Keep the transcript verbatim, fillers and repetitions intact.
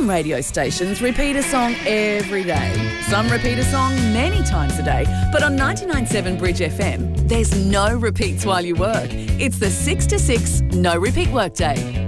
Some radio stations repeat a song every day. Some repeat a song many times a day. But on ninety-nine point seven Bridge F M, there's no repeats while you work. It's the six to six no repeat workday.